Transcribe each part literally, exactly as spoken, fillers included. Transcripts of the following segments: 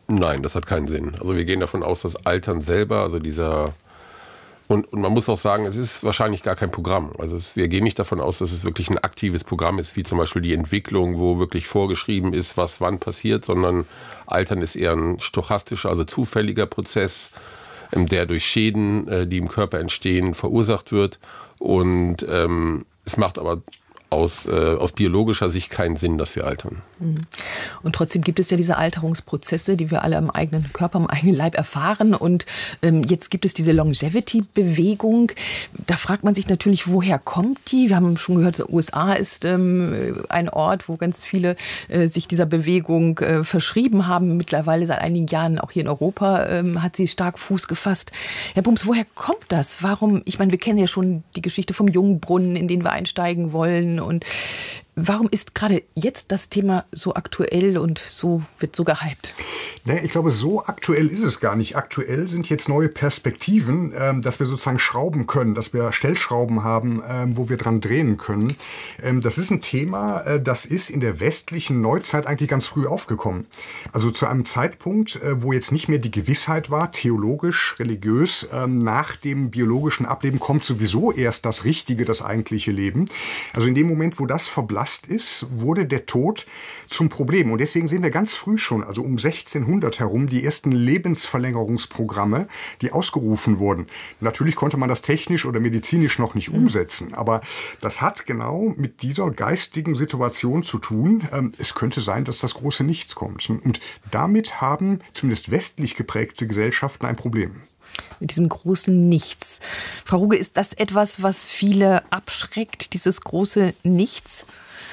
Nein, das hat keinen Sinn. Also wir gehen davon aus, dass Altern selber, also dieser... Und, und man muss auch sagen, es ist wahrscheinlich gar kein Programm. Also es, wir gehen nicht davon aus, dass es wirklich ein aktives Programm ist, wie zum Beispiel die Entwicklung, wo wirklich vorgeschrieben ist, was wann passiert, sondern Altern ist eher ein stochastischer, also zufälliger Prozess, der durch Schäden, die im Körper entstehen, verursacht wird. Und ähm, es macht aber aus, äh, aus biologischer Sicht keinen Sinn, dass wir altern. Und trotzdem gibt es ja diese Alterungsprozesse, die wir alle im eigenen Körper, im eigenen Leib erfahren. Und ähm, jetzt gibt es diese Longevity-Bewegung. Da fragt man sich natürlich, woher kommt die? Wir haben schon gehört, U S A ist ähm, ein Ort, wo ganz viele äh, sich dieser Bewegung äh, verschrieben haben. Mittlerweile seit einigen Jahren auch hier in Europa ähm, hat sie stark Fuß gefasst. Herr Bums, woher kommt das? Warum? Ich meine, wir kennen ja schon die Geschichte vom Jungbrunnen, in den wir einsteigen wollen. Und warum ist gerade jetzt das Thema so aktuell und so wird so gehypt? Naja, ich glaube, so aktuell ist es gar nicht. Aktuell sind jetzt neue Perspektiven, ähm, dass wir sozusagen schrauben können, dass wir Stellschrauben haben, ähm, wo wir dran drehen können. Ähm, das ist ein Thema, äh, das ist in der westlichen Neuzeit eigentlich ganz früh aufgekommen. Also zu einem Zeitpunkt, äh, wo jetzt nicht mehr die Gewissheit war, theologisch, religiös, ähm, nach dem biologischen Ableben kommt sowieso erst das Richtige, das eigentliche Leben. Also in dem Moment, wo das verblasst ist, wurde der Tod zum Problem. Und deswegen sehen wir ganz früh schon, also um sechzehnhundert herum, die ersten Lebensverlängerungsprogramme, die ausgerufen wurden. Natürlich konnte man das technisch oder medizinisch noch nicht umsetzen, aber das hat genau mit dieser geistigen Situation zu tun. Es könnte sein, dass das große Nichts kommt. Und damit haben zumindest westlich geprägte Gesellschaften ein Problem. Mit diesem großen Nichts. Frau Ruge, ist das etwas, was viele abschreckt, dieses große Nichts?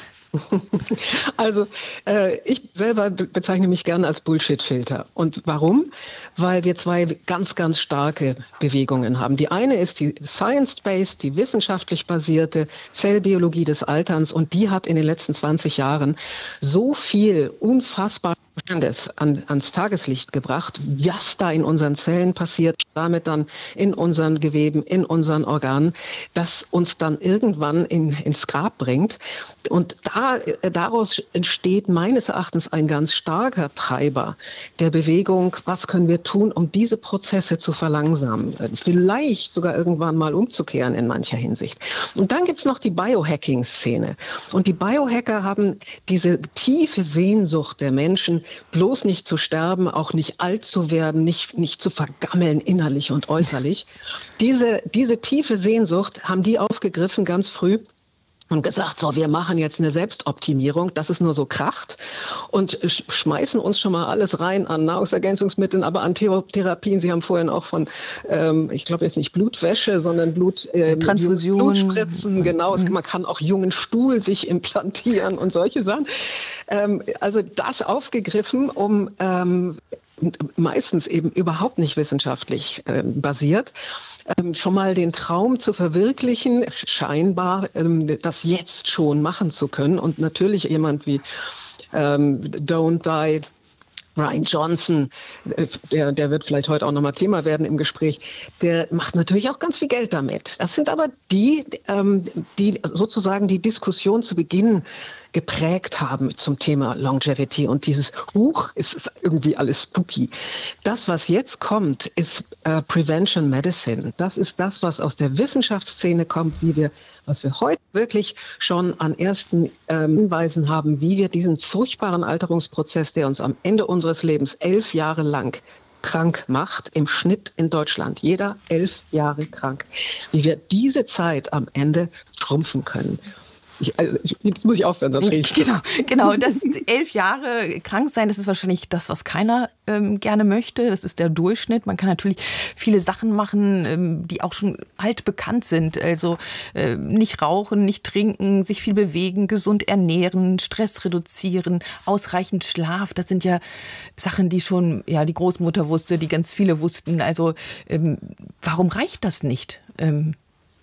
Also äh, ich selber bezeichne mich gerne als Bullshit-Filter. Und warum? Weil wir zwei ganz, ganz starke Bewegungen haben. Die eine ist die Science-Based, die wissenschaftlich basierte Zellbiologie des Alterns. Und die hat in den letzten zwanzig Jahren so viel unfassbar Spannendes an, ans Tageslicht gebracht, was da in unseren Zellen passiert, damit dann in unseren Geweben, in unseren Organen, das uns dann irgendwann in, ins Grab bringt. Und da, daraus entsteht meines Erachtens ein ganz starker Treiber der Bewegung, was können wir tun, um diese Prozesse zu verlangsamen, vielleicht sogar irgendwann mal umzukehren in mancher Hinsicht. Und dann gibt's noch die Biohacking-Szene. Und die Biohacker haben diese tiefe Sehnsucht der Menschen, bloß nicht zu sterben, auch nicht alt zu werden, nicht, nicht zu vergammeln innerlich und äußerlich. Diese, diese tiefe Sehnsucht haben die aufgegriffen ganz früh und gesagt, so, wir machen jetzt eine Selbstoptimierung, dass es nur so kracht und sch- schmeißen uns schon mal alles rein an Nahrungsergänzungsmitteln, aber an Thera- Therapien. Sie haben vorhin auch von, ähm, ich glaube jetzt nicht Blutwäsche, sondern Blut, äh, Transfusion. Blutspritzen, genau. Mhm. Man kann auch jungen Stuhl sich implantieren und solche Sachen. Ähm, also das aufgegriffen, um ähm, meistens eben überhaupt nicht wissenschaftlich äh, basiert, ähm, schon mal den Traum zu verwirklichen, scheinbar ähm, das jetzt schon machen zu können. Und natürlich jemand wie ähm, Don't Die, Ryan Johnson, der, der wird vielleicht heute auch nochmal Thema werden im Gespräch, der macht natürlich auch ganz viel Geld damit. Das sind aber die, ähm, die sozusagen die Diskussion zu Beginn geprägt haben zum Thema Longevity und dieses Huch, es ist irgendwie alles spooky. Das, was jetzt kommt, ist äh, Prevention Medicine. Das ist das, was aus der Wissenschaftsszene kommt, wie wir, was wir heute wirklich schon an ersten ähm, Hinweisen haben, wie wir diesen furchtbaren Alterungsprozess, der uns am Ende unseres Lebens elf Jahre lang krank macht, im Schnitt in Deutschland, jeder elf Jahre krank, wie wir diese Zeit am Ende schrumpfen können. Ich, also, jetzt muss ich aufhören, sonst rede ich. Genau, genau. Das elf Jahre krank sein, das ist wahrscheinlich das, was keiner ähm, gerne möchte. Das ist der Durchschnitt. Man kann natürlich viele Sachen machen, ähm, die auch schon altbekannt sind. Also äh, nicht rauchen, nicht trinken, sich viel bewegen, gesund ernähren, Stress reduzieren, ausreichend Schlaf. Das sind ja Sachen, die schon ja die Großmutter wusste, die ganz viele wussten. Also ähm, warum reicht das nicht? Ähm,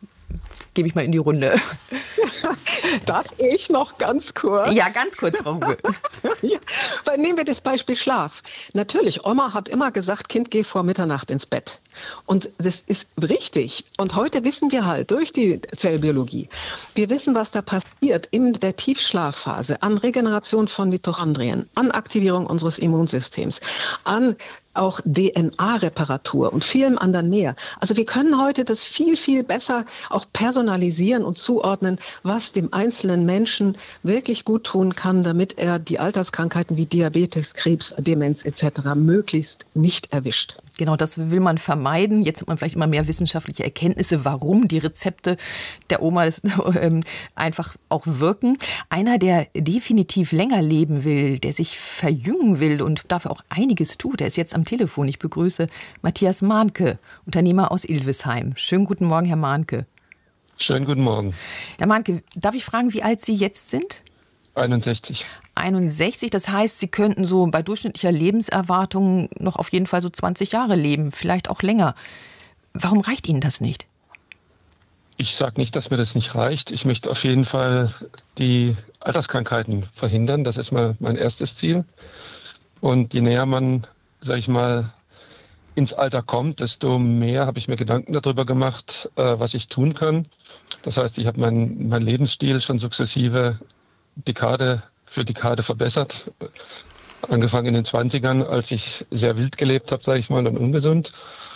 Gebe ich mal in die Runde. Darf ich noch ganz kurz? Ja, ganz kurz, Frau Ruge. Ja, weil nehmen wir das Beispiel Schlaf. Natürlich, Oma hat immer gesagt, Kind, geh vor Mitternacht ins Bett. Und das ist richtig. Und heute wissen wir halt durch die Zellbiologie, wir wissen, was da passiert in der Tiefschlafphase an Regeneration von Mitochondrien, an Aktivierung unseres Immunsystems, an auch D N A-Reparatur und vielem anderen mehr. Also wir können heute das viel, viel besser auch personalisieren und zuordnen, was dem einzelnen Menschen wirklich gut tun kann, damit er die Alterskrankheiten wie Diabetes, Krebs, Demenz et cetera möglichst nicht erwischt. Genau, das will man vermeiden. Jetzt hat man vielleicht immer mehr wissenschaftliche Erkenntnisse, warum die Rezepte der Oma äh, einfach auch wirken. Einer, der definitiv länger leben will, der sich verjüngen will und dafür auch einiges tut, der ist jetzt am Telefon. Ich begrüße Matthias Mahnke, Unternehmer aus Ildwisheim. Schönen guten Morgen, Herr Mahnke. Schönen guten Morgen. Herr Mahnke, darf ich fragen, wie alt Sie jetzt sind? einundsechzig. einundsechzig, das heißt, Sie könnten so bei durchschnittlicher Lebenserwartung noch auf jeden Fall so zwanzig Jahre leben, vielleicht auch länger. Warum reicht Ihnen das nicht? Ich sage nicht, dass mir das nicht reicht. Ich möchte auf jeden Fall die Alterskrankheiten verhindern. Das ist mal mein erstes Ziel. Und je näher man, sage ich mal, ins Alter kommt, desto mehr habe ich mir Gedanken darüber gemacht, was ich tun kann. Das heißt, ich habe meinen mein Lebensstil schon sukzessive Dekade für Dekade verbessert. Angefangen in den zwanzigern, als ich sehr wild gelebt habe, sage ich mal, und ungesund.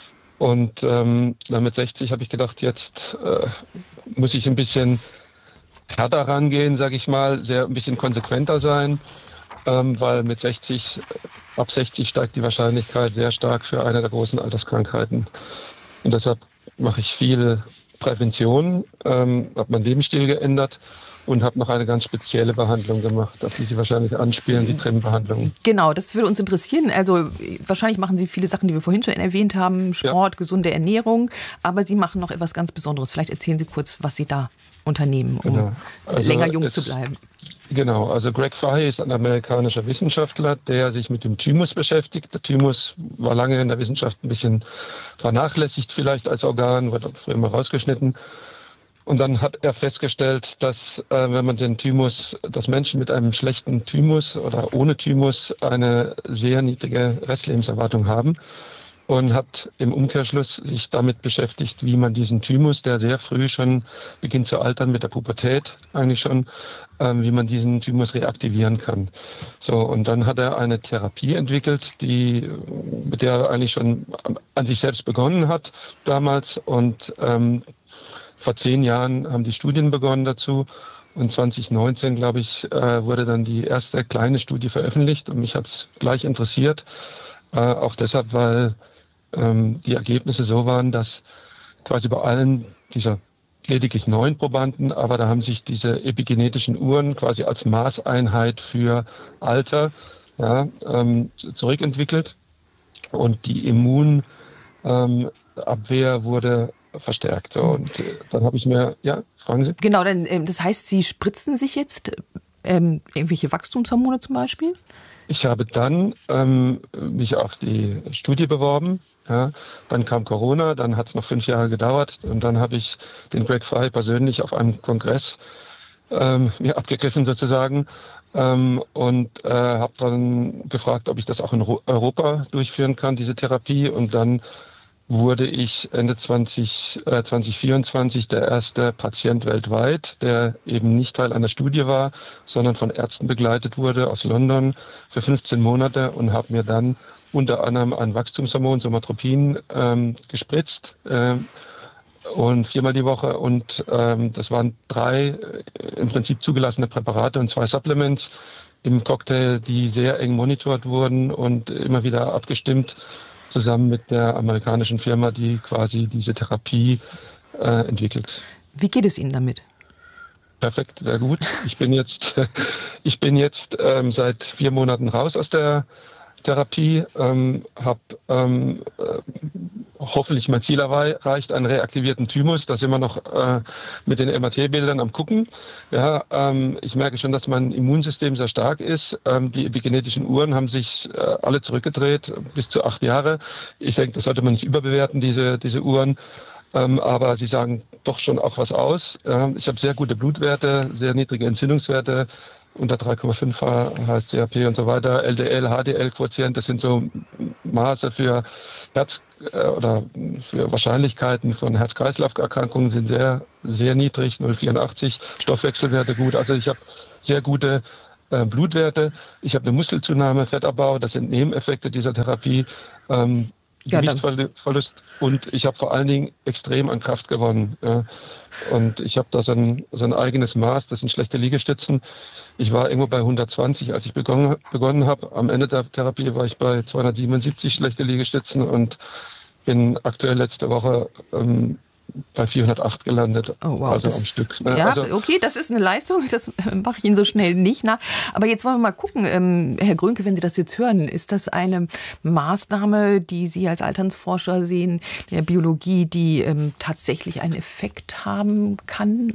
Und ähm, dann mit sechzig habe ich gedacht, jetzt äh, muss ich ein bisschen härter rangehen, sage ich mal, sehr ein bisschen konsequenter sein, ähm, weil mit sechzig, ab sechzig steigt die Wahrscheinlichkeit sehr stark für eine der großen Alterskrankheiten. Und deshalb mache ich viel Prävention, ähm, habe meinen Lebensstil geändert und habe noch eine ganz spezielle Behandlung gemacht, auf die Sie wahrscheinlich anspielen, die Trimm-Behandlung. Genau, das würde uns interessieren. Also wahrscheinlich machen Sie viele Sachen, die wir vorhin schon erwähnt haben, Sport, ja, gesunde Ernährung, aber Sie machen noch etwas ganz Besonderes. Vielleicht erzählen Sie kurz, was Sie da unternehmen, um genau. also länger jung es, zu bleiben. Genau, also Greg Fahey ist ein amerikanischer Wissenschaftler, der sich mit dem Thymus beschäftigt. Der Thymus war lange in der Wissenschaft ein bisschen vernachlässigt vielleicht als Organ, wurde früher mal rausgeschnitten. Und dann hat er festgestellt, dass äh, wenn man den Thymus, dass Menschen mit einem schlechten Thymus oder ohne Thymus eine sehr niedrige Restlebenserwartung haben, und hat im Umkehrschluss sich damit beschäftigt, wie man diesen Thymus, der sehr früh schon beginnt zu altern, mit der Pubertät eigentlich schon, ähm, wie man diesen Thymus reaktivieren kann. So, und dann hat er eine Therapie entwickelt, die, mit der er eigentlich schon an sich selbst begonnen hat damals, und ähm, vor zehn Jahren haben die Studien begonnen dazu, und zwanzig neunzehn, glaube ich, äh, wurde dann die erste kleine Studie veröffentlicht, und mich hat es gleich interessiert, äh, auch deshalb, weil ähm, die Ergebnisse so waren, dass quasi bei allen dieser lediglich neun Probanden, aber da haben sich diese epigenetischen Uhren quasi als Maßeinheit für Alter ja, ähm, zurückentwickelt, und die Immunabwehr ähm, wurde verstärkt. So, und äh, dann habe ich mir, ja, fragen Sie? Genau, dann, äh, das heißt, Sie spritzen sich jetzt ähm, irgendwelche Wachstumshormone zum Beispiel? Ich habe dann ähm, mich auf die Studie beworben. Ja. Dann kam Corona, dann hat es noch fünf Jahre gedauert, und dann habe ich den Greg Fahey persönlich auf einem Kongress ähm, mir abgegriffen sozusagen ähm, und äh, habe dann gefragt, ob ich das auch in Europa durchführen kann, diese Therapie, und dann wurde ich Ende zwanzig, äh, zwanzig vierundzwanzig der erste Patient weltweit, der eben nicht Teil einer Studie war, sondern von Ärzten begleitet wurde aus London für fünfzehn Monate, und habe mir dann unter anderem ein Wachstumshormon, Somatropin, ähm, gespritzt ähm, und viermal die Woche. Und ähm, das waren drei äh, im Prinzip zugelassene Präparate und zwei Supplements im Cocktail, die sehr eng monitort wurden und immer wieder abgestimmt, zusammen mit der amerikanischen Firma, die quasi diese Therapie äh, entwickelt. Wie geht es Ihnen damit? Perfekt, sehr gut. Ich bin jetzt, ich bin jetzt ähm, seit vier Monaten raus aus der Therapie, ähm, habe ähm, äh, hoffentlich mein Ziel erreicht, einen reaktivierten Thymus. Da sind wir noch äh, mit den M R T-Bildern am gucken. Ja, ähm, ich merke schon, dass mein Immunsystem sehr stark ist. Ähm, die epigenetischen Uhren haben sich äh, alle zurückgedreht, bis zu acht Jahre. Ich denke, das sollte man nicht überbewerten, diese, diese Uhren. Ähm, aber sie sagen doch schon auch was aus. Ähm, ich habe sehr gute Blutwerte, sehr niedrige Entzündungswerte. unter drei Komma fünf H C A P und so weiter, L D L, H D L-Quotient, das sind so Maße für Herz- oder für Wahrscheinlichkeiten von Herz-Kreislauf-Erkrankungen sind sehr, sehr niedrig, null Komma vierundachtzig, Stoffwechselwerte gut. Also ich habe sehr gute äh, Blutwerte, ich habe eine Muskelzunahme, Fettabbau, das sind Nebeneffekte dieser Therapie. Ähm, Ja, Gewichtsverlust und ich habe vor allen Dingen extrem an Kraft gewonnen. Ja. Und ich habe da so ein, so ein eigenes Maß, das sind schlechte Liegestützen. Ich war irgendwo bei hundertzwanzig, als ich begonnen, begonnen habe. Am Ende der Therapie war ich bei zweihundertsiebenundsiebzig schlechte Liegestützen und bin aktuell letzte Woche ähm, bei vierhundertacht gelandet, oh, wow, also das, am Stück. Ne? Ja, also, okay, das ist eine Leistung, das mache ich Ihnen so schnell nicht nach. Aber jetzt wollen wir mal gucken, ähm, Herr Grönke, wenn Sie das jetzt hören, ist das eine Maßnahme, die Sie als Alternsforscher sehen, der Biologie, die ähm, tatsächlich einen Effekt haben kann?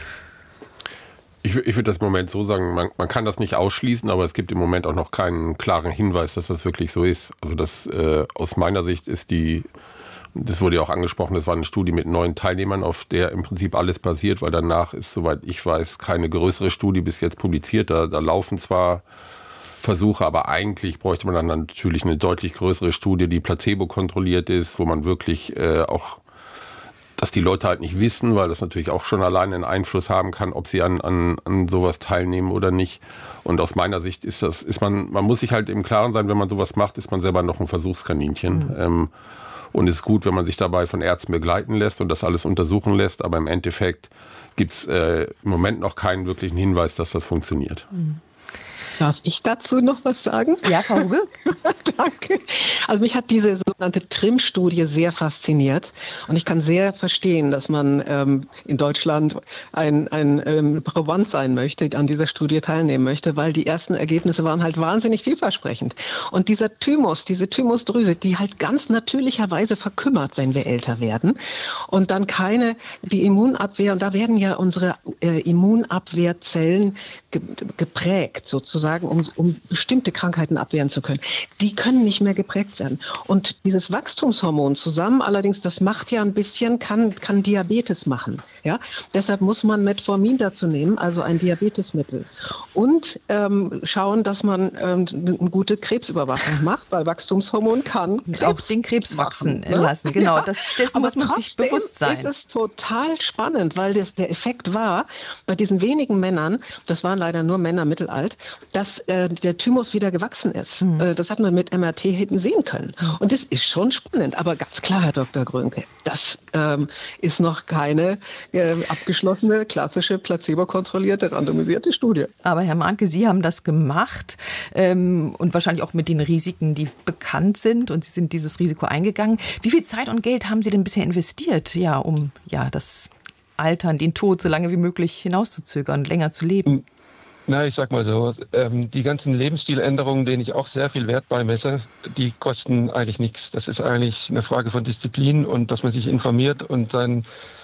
Ich, ich würde das im Moment so sagen, man, man kann das nicht ausschließen, aber es gibt im Moment auch noch keinen klaren Hinweis, dass das wirklich so ist. Also das äh, aus meiner Sicht ist die Das wurde ja auch angesprochen, das war eine Studie mit neun Teilnehmern, auf der im Prinzip alles basiert, weil danach ist, soweit ich weiß, keine größere Studie bis jetzt publiziert. Da, da laufen zwar Versuche, aber eigentlich bräuchte man dann natürlich eine deutlich größere Studie, die placebo-kontrolliert ist, wo man wirklich äh, auch, dass die Leute halt nicht wissen, weil das natürlich auch schon alleine einen Einfluss haben kann, ob sie an, an, an sowas teilnehmen oder nicht. Und aus meiner Sicht ist das, ist man, man muss sich halt im Klaren sein, wenn man sowas macht, ist man selber noch ein Versuchskaninchen. Mhm. Ähm, Und es ist gut, wenn man sich dabei von Ärzten begleiten lässt und das alles untersuchen lässt. Aber im Endeffekt gibt es äh, im Moment noch keinen wirklichen Hinweis, dass das funktioniert. Darf ich dazu noch was sagen? Ja, Frau Ruge. Danke. Also mich hat diese sogenannte T R I M-Studie sehr fasziniert. Und ich kann sehr verstehen, dass man ähm, in Deutschland ein, ein ähm, Proband sein möchte, an dieser Studie teilnehmen möchte, weil die ersten Ergebnisse waren halt wahnsinnig vielversprechend. Und dieser Thymus, diese Thymusdrüse, die halt ganz natürlicherweise verkümmert, wenn wir älter werden. Und dann keine, die Immunabwehr, und da werden ja unsere äh, Immunabwehrzellen ge- geprägt sozusagen, Um, um bestimmte Krankheiten abwehren zu können. Die können nicht mehr geprägt werden. Und dieses Wachstumshormon zusammen, allerdings, das macht ja ein bisschen, kann, kann Diabetes machen. Ja? Deshalb muss man Metformin dazu nehmen, also ein Diabetesmittel. Und ähm, schauen, dass man ähm, eine gute Krebsüberwachung macht, weil Wachstumshormon kann Krebs auch den Krebs wachsen machen, ne? lassen. Genau, ja. das, dessen muss man sich bewusst sein. Das ist total spannend, weil das, der Effekt war, bei diesen wenigen Männern, das waren leider nur Männer mittelalt, dass äh, der Thymus wieder gewachsen ist. Mhm. Äh, das hat man mit M R T hinten sehen können. Und das ist schon spannend. Aber ganz klar, Herr Doktor Grönke, das ähm, ist noch keine äh, abgeschlossene, klassische, placebo-kontrollierte, randomisierte Studie. Aber Herr Mahnke, Sie haben das gemacht ähm, und wahrscheinlich auch mit den Risiken, die bekannt sind. Und Sie sind dieses Risiko eingegangen. Wie viel Zeit und Geld haben Sie denn bisher investiert, ja, um ja, das Altern, den Tod so lange wie möglich hinauszuzögern, länger zu leben? Na, ich sag mal so, ähm, die ganzen Lebensstiländerungen, denen ich auch sehr viel Wert beimesse, die kosten eigentlich nichts. Das ist eigentlich eine Frage von Disziplin und dass man sich informiert und seinen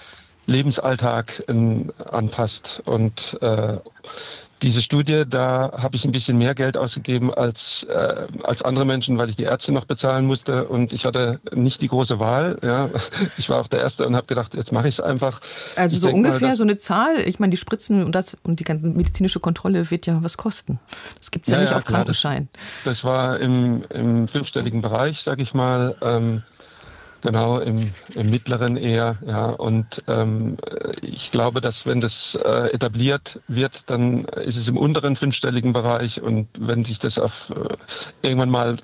Lebensalltag äh, anpasst. Und äh, diese Studie, da habe ich ein bisschen mehr Geld ausgegeben als, äh, als andere Menschen, weil ich die Ärzte noch bezahlen musste und ich hatte nicht die große Wahl. Ja. Ich war auch der Erste und habe gedacht, jetzt mache ich es einfach. Also ich so ungefähr mal, so eine Zahl, ich meine, die Spritzen und das und die ganze medizinische Kontrolle wird ja was kosten. Das gibt es ja, ja nicht ja, auf klar, Krankenschein. Das, das war im, im fünfstelligen Bereich, sage ich mal. Ähm, Genau, im, im mittleren eher, ja. Und ähm, ich glaube, dass wenn das äh, etabliert wird, dann ist es im unteren fünfstelligen Bereich. Und wenn sich das auf äh, irgendwann mal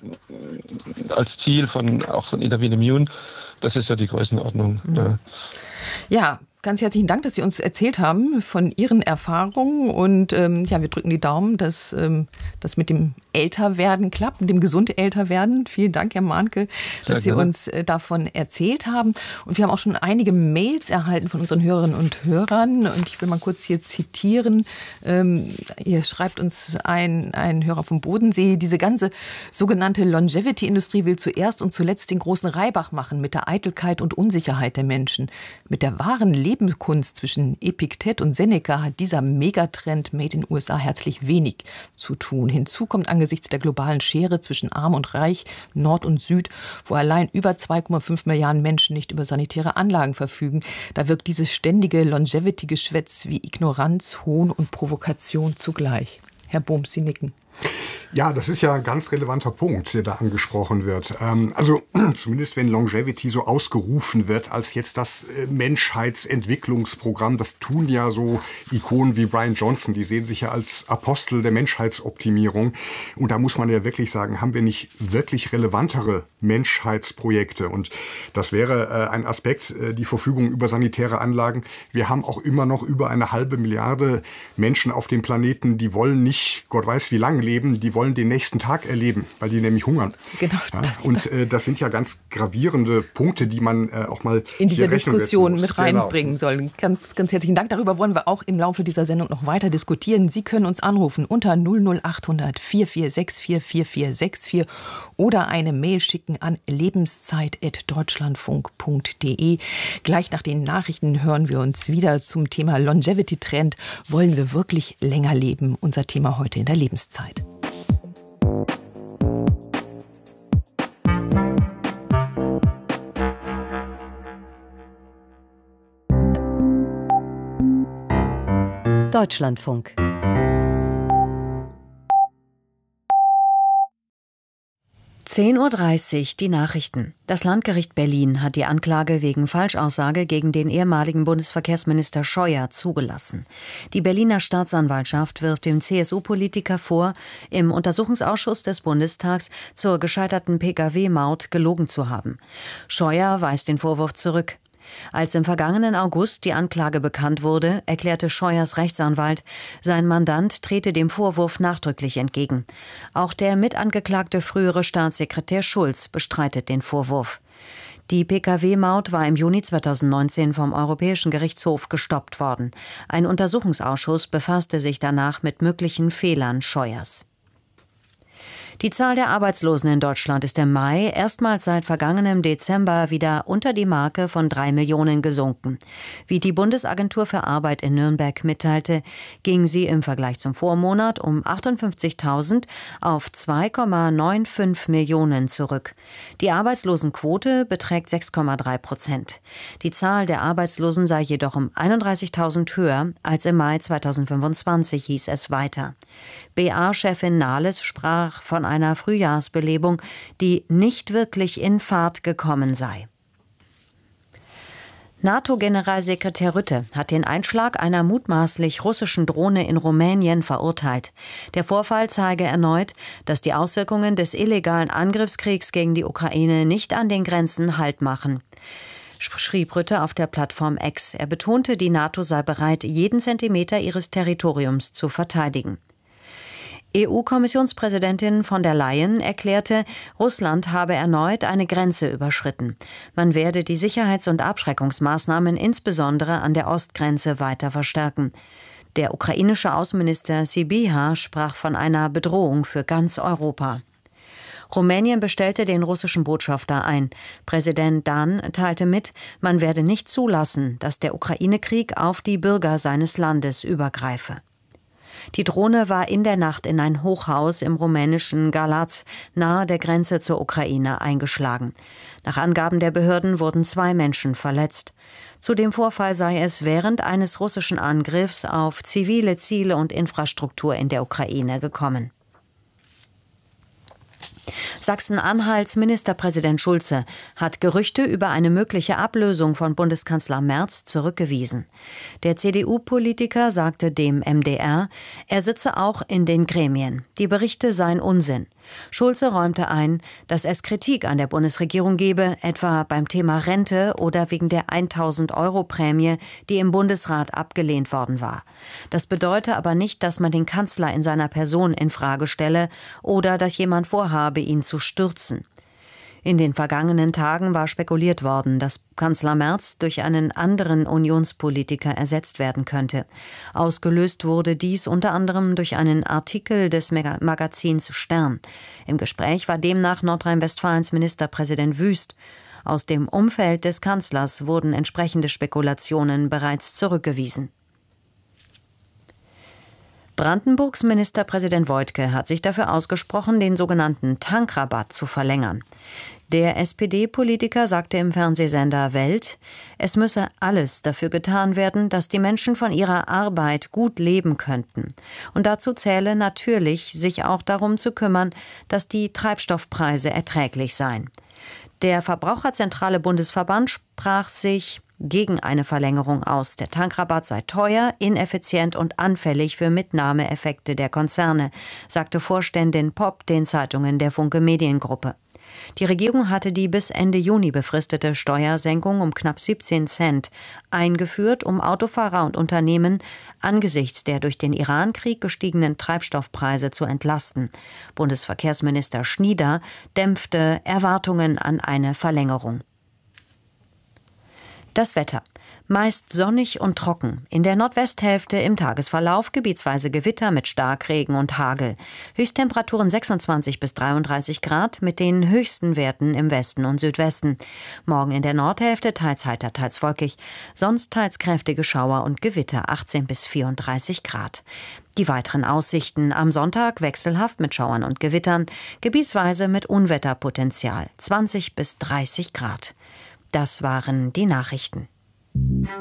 als Ziel von auch von Intervene Immune, das ist ja die Größenordnung. Mhm. Ja. Ja. Ganz herzlichen Dank, dass Sie uns erzählt haben von Ihren Erfahrungen. Und ähm, ja, wir drücken die Daumen, dass ähm, das mit dem Älterwerden klappt, mit dem gesund Älterwerden. Vielen Dank, Herr Mahnke, Sehr dass Sie gerne. uns äh, davon erzählt haben. Und wir haben auch schon einige Mails erhalten von unseren Hörerinnen und Hörern. Und ich will mal kurz hier zitieren. Ähm, hier schreibt uns ein, ein Hörer vom Bodensee, diese ganze sogenannte Longevity-Industrie will zuerst und zuletzt den großen Reibach machen mit der Eitelkeit und Unsicherheit der Menschen. Mit der wahren Lebenskunst zwischen Epiktet und Seneca hat dieser Megatrend made in U S A herzlich wenig zu tun. Hinzu kommt angesichts der globalen Schere zwischen Arm und Reich, Nord und Süd, wo allein über zwei Komma fünf Milliarden Menschen nicht über sanitäre Anlagen verfügen, da wirkt dieses ständige Longevity-Geschwätz wie Ignoranz, Hohn und Provokation zugleich. Herr Bohms, Sie nicken. Ja, das ist ja ein ganz relevanter Punkt, der da angesprochen wird. Ähm, also zumindest wenn Longevity so ausgerufen wird als jetzt das äh, Menschheitsentwicklungsprogramm, das tun ja so Ikonen wie Brian Johnson, die sehen sich ja als Apostel der Menschheitsoptimierung. Und da muss man ja wirklich sagen, haben wir nicht wirklich relevantere Menschheitsprojekte? Und das wäre äh, ein Aspekt, äh, die Verfügung über sanitäre Anlagen. Wir haben auch immer noch über eine halbe Milliarde Menschen auf dem Planeten, die wollen nicht, Gott weiß wie lange leben, die wollen den nächsten Tag erleben, weil die nämlich hungern. Genau. Ja, und äh, das sind ja ganz gravierende Punkte, die man äh, auch mal in diese Diskussion muss. mit reinbringen genau. soll. Ganz, ganz herzlichen Dank. Darüber wollen wir auch im Laufe dieser Sendung noch weiter diskutieren. Sie können uns anrufen unter null null acht hundert vier vier sechs vier vier vier sechs vier oder eine Mail schicken an lebenszeit at deutschlandfunk punkt de. Gleich nach den Nachrichten hören wir uns wieder zum Thema Longevity-Trend. Wollen wir wirklich länger leben? Unser Thema heute in der Lebenszeit. Deutschlandfunk. zehn Uhr dreißig, die Nachrichten. Das Landgericht Berlin hat die Anklage wegen Falschaussage gegen den ehemaligen Bundesverkehrsminister Scheuer zugelassen. Die Berliner Staatsanwaltschaft wirft dem C S U-Politiker vor, im Untersuchungsausschuss des Bundestags zur gescheiterten Pkw-Maut gelogen zu haben. Scheuer weist den Vorwurf zurück. Als im vergangenen August die Anklage bekannt wurde, erklärte Scheuers Rechtsanwalt, sein Mandant trete dem Vorwurf nachdrücklich entgegen. Auch der mitangeklagte frühere Staatssekretär Schulz bestreitet den Vorwurf. Die Pkw-Maut war im Juni zweitausendneunzehn vom Europäischen Gerichtshof gestoppt worden. Ein Untersuchungsausschuss befasste sich danach mit möglichen Fehlern Scheuers. Die Zahl der Arbeitslosen in Deutschland ist im Mai erstmals seit vergangenem Dezember wieder unter die Marke von drei Millionen gesunken. Wie die Bundesagentur für Arbeit in Nürnberg mitteilte, ging sie im Vergleich zum Vormonat um achtundfünfzigtausend auf zwei Komma fünfundneunzig Millionen zurück. Die Arbeitslosenquote beträgt sechs Komma drei Prozent. Die Zahl der Arbeitslosen sei jedoch um einunddreißigtausend höher als im Mai zweitausendfünfundzwanzig, hieß es weiter. B A-Chefin Nahles sprach von einer Frühjahrsbelebung, die nicht wirklich in Fahrt gekommen sei. NATO-Generalsekretär Rutte hat den Einschlag einer mutmaßlich russischen Drohne in Rumänien verurteilt. Der Vorfall zeige erneut, dass die Auswirkungen des illegalen Angriffskriegs gegen die Ukraine nicht an den Grenzen Halt machen, schrieb Rutte auf der Plattform X. Er betonte, die NATO sei bereit, jeden Zentimeter ihres Territoriums zu verteidigen. E U-Kommissionspräsidentin von der Leyen erklärte, Russland habe erneut eine Grenze überschritten. Man werde die Sicherheits- und Abschreckungsmaßnahmen insbesondere an der Ostgrenze weiter verstärken. Der ukrainische Außenminister Sybiha sprach von einer Bedrohung für ganz Europa. Rumänien bestellte den russischen Botschafter ein. Präsident Dan teilte mit, man werde nicht zulassen, dass der Ukraine-Krieg auf die Bürger seines Landes übergreife. Die Drohne war in der Nacht in ein Hochhaus im rumänischen Galați nahe der Grenze zur Ukraine eingeschlagen. Nach Angaben der Behörden wurden zwei Menschen verletzt. Zu dem Vorfall sei es während eines russischen Angriffs auf zivile Ziele und Infrastruktur in der Ukraine gekommen. Sachsen-Anhalts Ministerpräsident Schulze hat Gerüchte über eine mögliche Ablösung von Bundeskanzler Merz zurückgewiesen. Der C D U-Politiker sagte dem M D R, er sitze auch in den Gremien. Die Berichte seien Unsinn. Schulze räumte ein, dass es Kritik an der Bundesregierung gebe, etwa beim Thema Rente oder wegen der tausend Euro Prämie, die im Bundesrat abgelehnt worden war. Das bedeute aber nicht, dass man den Kanzler in seiner Person in Frage stelle oder dass jemand vorhabe, ihn zu stürzen. In den vergangenen Tagen war spekuliert worden, dass Kanzler Merz durch einen anderen Unionspolitiker ersetzt werden könnte. Ausgelöst wurde dies unter anderem durch einen Artikel des Magazins Stern. Im Gespräch war demnach Nordrhein-Westfalens Ministerpräsident Wüst. Aus dem Umfeld des Kanzlers wurden entsprechende Spekulationen bereits zurückgewiesen. Brandenburgs Ministerpräsident Woidke hat sich dafür ausgesprochen, den sogenannten Tankrabatt zu verlängern. Der S P D-Politiker sagte im Fernsehsender Welt, es müsse alles dafür getan werden, dass die Menschen von ihrer Arbeit gut leben könnten. Und dazu zähle natürlich, sich auch darum zu kümmern, dass die Treibstoffpreise erträglich seien. Der Verbraucherzentrale Bundesverband sprach sich gegen eine Verlängerung aus. Der Tankrabatt sei teuer, ineffizient und anfällig für Mitnahmeeffekte der Konzerne, sagte Vorständin Popp den Zeitungen der Funke Mediengruppe. Die Regierung hatte die bis Ende Juni befristete Steuersenkung um knapp siebzehn Cent eingeführt, um Autofahrer und Unternehmen angesichts der durch den Irankrieg gestiegenen Treibstoffpreise zu entlasten. Bundesverkehrsminister Schnieder dämpfte Erwartungen an eine Verlängerung. Das Wetter. Meist sonnig und trocken. In der Nordwesthälfte im Tagesverlauf gebietsweise Gewitter mit Starkregen und Hagel. Höchsttemperaturen sechsundzwanzig bis dreiunddreißig Grad mit den höchsten Werten im Westen und Südwesten. Morgen in der Nordhälfte teils heiter, teils wolkig. Sonst teils kräftige Schauer und Gewitter achtzehn bis vierunddreißig Grad. Die weiteren Aussichten am Sonntag wechselhaft mit Schauern und Gewittern, gebietsweise mit Unwetterpotenzial zwanzig bis dreißig Grad. Das waren die Nachrichten.